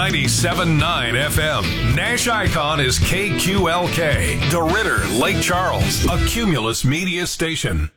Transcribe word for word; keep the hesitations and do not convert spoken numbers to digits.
ninety-seven point nine F M. Nash Icon is K Q L K, DeRidder, Lake Charles, a Cumulus media station.